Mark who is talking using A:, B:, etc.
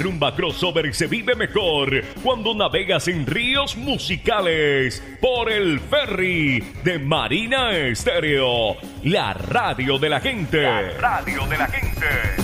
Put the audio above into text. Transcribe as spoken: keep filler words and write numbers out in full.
A: rumba crossover se vive mejor cuando navegas en ríos musicales por el ferry de Marina Estéreo, la radio de la gente. La radio de la gente.